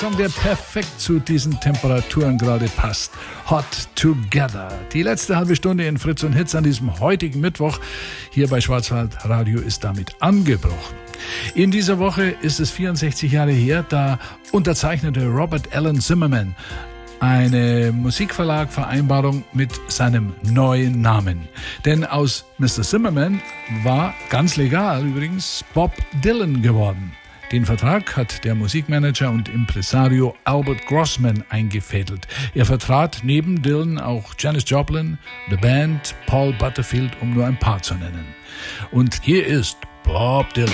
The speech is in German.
Song, der perfekt zu diesen Temperaturen gerade passt. Hot Together. Die letzte halbe Stunde in Fritz und Hits an diesem heutigen Mittwoch hier bei Schwarzwald Radio ist damit angebrochen. In dieser Woche ist es 64 Jahre her, da unterzeichnete Robert Allen Zimmerman eine Musikverlagvereinbarung mit seinem neuen Namen. Denn aus Mr. Zimmerman war, ganz legal übrigens, Bob Dylan geworden. Den Vertrag hat der Musikmanager und Impresario Albert Grossman eingefädelt. Er vertrat neben Dylan auch Janis Joplin, The Band, Paul Butterfield, um nur ein paar zu nennen. Und hier ist Bob Dylan.